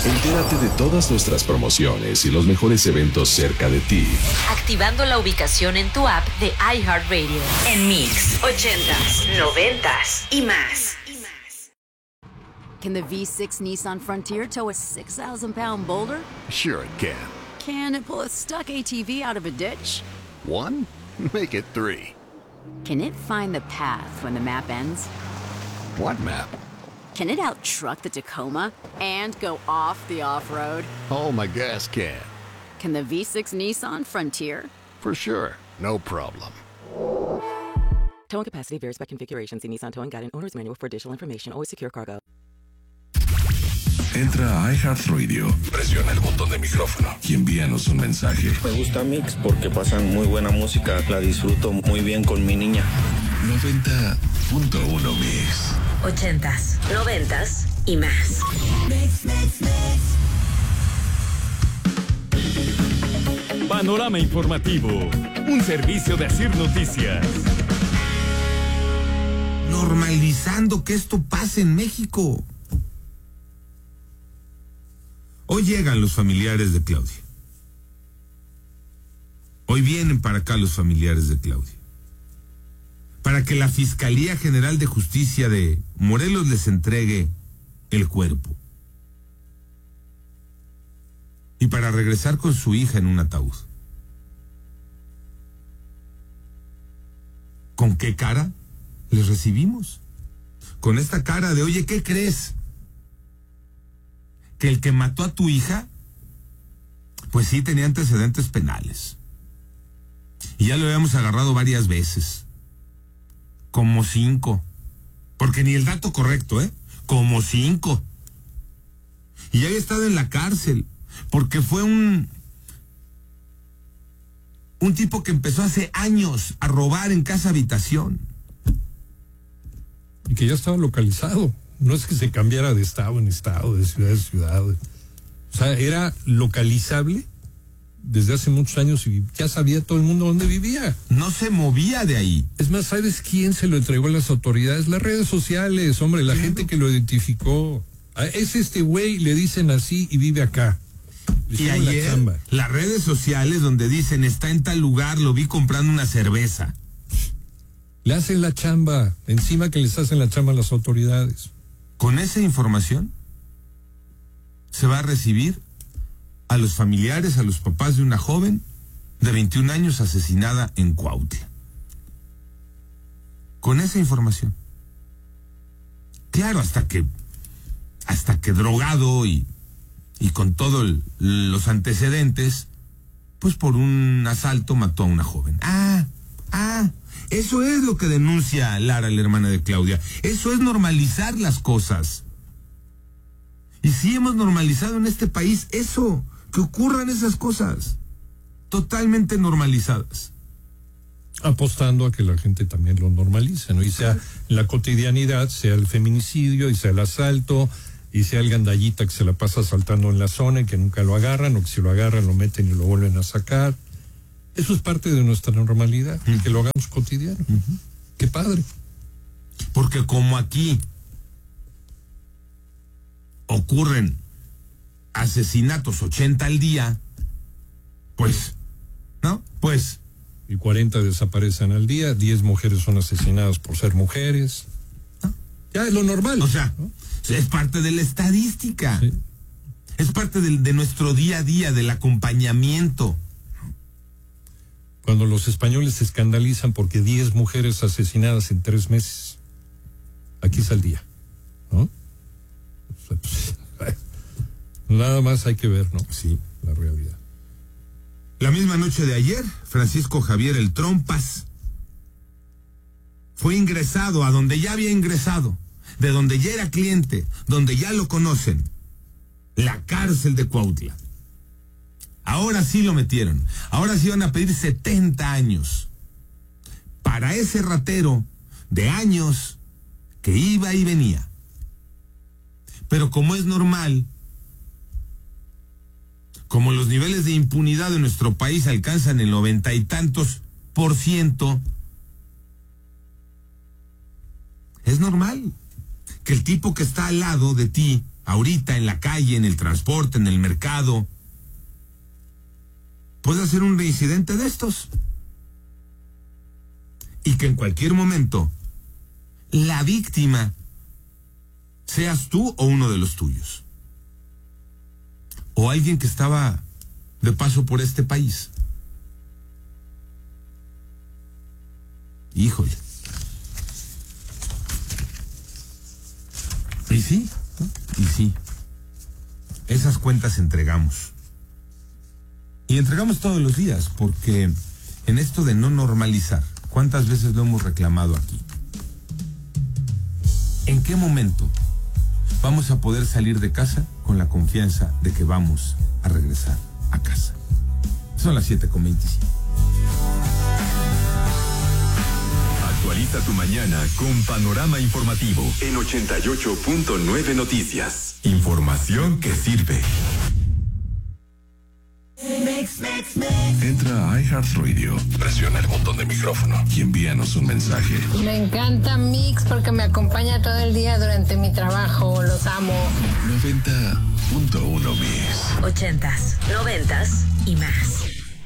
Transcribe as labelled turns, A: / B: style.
A: Entérate de todas nuestras promociones y los mejores eventos cerca de ti,
B: activando la ubicación en tu app de iHeartRadio. En Mix, 80s, 90s y más.
C: Can the V6 Nissan Frontier tow a 6,000-pound boulder?
D: Sure it can.
C: Can it pull a stuck ATV out of a ditch?
D: 1? Make it 3.
C: Can it find the path when the map ends?
D: What map?
C: Can it out-truck the Tacoma and go off the off-road?
D: Oh, my gas can.
C: Can the V6 Nissan Frontier?
D: For sure. No problem.
E: Towing capacity varies by configuration. See Nissan Towing Guide and Owner's Manual for additional information. Always secure cargo.
A: Entra a iHeartRadio, presiona el botón de micrófono y envíanos un mensaje.
F: Me gusta Mix porque pasan muy buena música, la disfruto muy bien con mi niña.
A: 90.1 Mix.
B: 80s, 90s y más.
G: Panorama informativo, un servicio de Asir Noticias.
H: Normalizando que esto pase en México. Hoy llegan los familiares de Claudia. Hoy vienen para acá los familiares de Claudia, para que la Fiscalía General de Justicia de Morelos les entregue el cuerpo y para regresar con su hija en un ataúd. ¿Con qué cara les recibimos? Con esta cara de, oye, ¿qué crees? Que el que mató a tu hija, pues sí tenía antecedentes penales. Y ya lo habíamos agarrado varias veces. Como 5. Porque ni el dato correcto, como 5. Y ya había estado en la cárcel. Porque fue un tipo que empezó hace años a robar en casa habitación.
I: Y que ya estaba localizado. No es que se cambiara de estado en estado, de ciudad en ciudad. O sea, era localizable desde hace muchos años y ya sabía todo el mundo dónde vivía.
H: No se movía de ahí.
I: Es más, ¿sabes quién se lo entregó a las autoridades? Las redes sociales, hombre, la gente que lo identificó. Es este güey, le dicen así y vive acá.
H: Y ayer, las redes sociales donde dicen está en tal lugar, lo vi comprando una cerveza.
I: Le hacen la chamba, encima que les hacen la chamba a las autoridades.
H: Con esa información se va a recibir a los familiares, a los papás de una joven de 21 años asesinada en Cuautla. Con esa información. Claro, hasta que drogado y con todos los antecedentes, pues por un asalto mató a una joven. Eso es lo que denuncia Lara, la hermana de Claudia. Eso es normalizar las cosas. Y sí hemos normalizado en este país eso, que ocurran esas cosas. Totalmente normalizadas.
I: Apostando a que la gente también lo normalice, ¿no? Y sea en la cotidianidad, sea el feminicidio, y sea el asalto, y sea el gandallita que se la pasa saltando en la zona y que nunca lo agarran, o que si lo agarran lo meten y lo vuelven a sacar. Eso es parte de nuestra normalidad, que lo hagamos cotidiano. Qué padre.
H: Porque como aquí ocurren asesinatos 80 al día, pues, ¿no? Pues.
I: Y 40 desaparecen al día, 10 mujeres son asesinadas por ser mujeres.
H: ¿No?
I: Ya es lo normal.
H: O sea,
I: ¿no?
H: Es parte de la estadística.
I: Sí.
H: Es parte de nuestro día a día, del acompañamiento.
I: Cuando los españoles se escandalizan porque 10 mujeres asesinadas en 3 meses. Aquí es al día, ¿no? O sea, pues, nada más hay que ver, ¿no?
H: Sí.
I: La realidad.
H: La misma noche de ayer, Francisco Javier El Trompas fue ingresado a donde ya había ingresado, de donde ya era cliente, donde ya lo conocen, la cárcel de Cuautla. Ahora sí lo metieron. Ahora sí van a pedir 70 años. Para ese ratero de años que iba y venía. Pero como es normal, como los niveles de impunidad en nuestro país alcanzan el 90 y tantos %, es normal que el tipo que está al lado de ti ahorita en la calle, en el transporte, en el mercado, puede ser un reincidente de estos. Y que en cualquier momento la víctima seas tú o uno de los tuyos. O alguien que estaba de paso por este país. Híjole. Y sí, ¿no? Y sí. Esas cuentas entregamos. Y entregamos todos los días, porque en esto de no normalizar, ¿cuántas veces lo hemos reclamado aquí? ¿En qué momento vamos a poder salir de casa con la confianza de que vamos a regresar a casa? Son las 7:25.
A: Actualiza tu mañana con Panorama Informativo en 88.9 Noticias. Información que sirve. Entra a iHeartRadio, presiona el botón de micrófono y envíanos un mensaje.
J: Me encanta Mix porque me acompaña todo el día durante mi trabajo. Los amo.
A: 90.1 Mix.
B: 80s, 90s y más.